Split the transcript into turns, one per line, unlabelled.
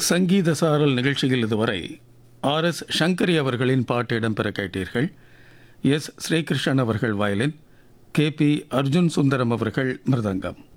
சங்கீத சாரல் நிகழ்ச்சியில் இதுவரை ஆர்.எஸ். சங்கரி அவர்களின் பாட்டு இடம்பெற கேட்டீர்கள். எஸ். ஸ்ரீகிருஷ்ணன் அவர்கள் வயலின், கே.பி. அர்ஜுன் சுந்தரம் அவர்கள் மிருதங்கம்.